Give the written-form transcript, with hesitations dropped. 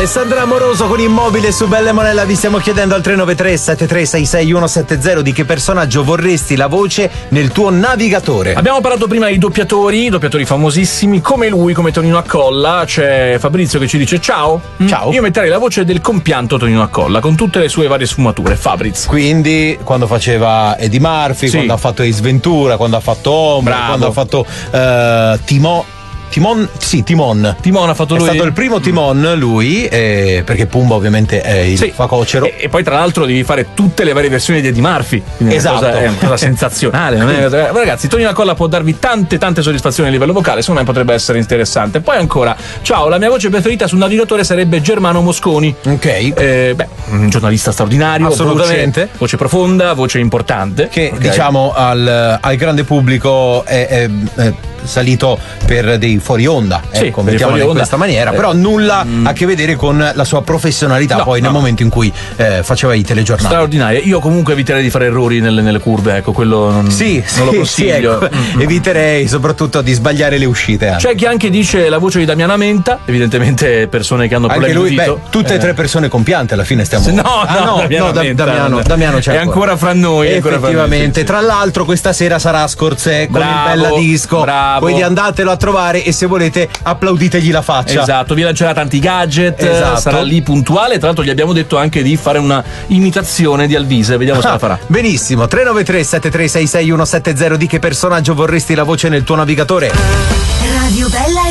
Alessandra Amoroso con Immobile su Bella Monella. Vi stiamo chiedendo al 393 7366 170 di che personaggio vorresti la voce nel tuo navigatore. Abbiamo parlato prima di doppiatori famosissimi come lui, come Tonino Accolla. C'è Fabrizio che ci dice ciao. Io metterei la voce del compianto Tonino Accolla con tutte le sue varie sfumature. Fabrizio. Quindi quando faceva Eddie Murphy, sì, quando ha fatto Ace Ventura, quando ha fatto Homer, quando ha fatto Timon. Timon ha fatto lui. È stato il primo Timon lui, perché Pumba ovviamente è il facocero. E poi tra l'altro devi fare tutte le varie versioni di Eddie Murphy. Esatto. È una cosa sensazionale. Ragazzi, Tonino Accolla può darvi tante soddisfazioni a livello vocale, secondo me potrebbe essere interessante. Poi ancora, ciao, la mia voce preferita sul navigatore sarebbe Germano Mosconi. Ok. Un giornalista straordinario. Assolutamente. Voce profonda, voce importante. Che diciamo al grande pubblico è salito per dei fuori onda, mettiamolo in questa maniera, però nulla a che vedere con la sua professionalità nel momento in cui faceva i telegiornali. Straordinaria. Io comunque eviterei di fare errori nelle curve, quello non lo consiglio. Eviterei soprattutto di sbagliare le uscite anche. C'è chi anche dice la voce di Damiano Amenta, evidentemente persone che hanno problemi di udito. Tutte e tre persone compiante alla fine stiamo. Damiano c'è è ancora fra noi. Effettivamente. Tra l'altro questa sera sarà a Scorzè con il Bella Disco. Bravo. Quindi andatelo a trovare e se volete applauditegli la faccia. Esatto, vi lancerà tanti gadget, sarà lì puntuale. Tra l'altro gli abbiamo detto anche di fare una imitazione di Alvise, vediamo se la farà. Benissimo, 393 7366 170 di che personaggio vorresti la voce nel tuo navigatore? Radio Bella